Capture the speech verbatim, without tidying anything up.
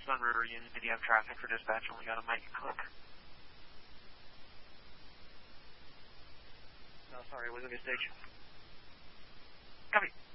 Sun River Union. Did you have traffic for dispatch? Only got a Mike Cook. No, sorry, it was a mistake. Copy.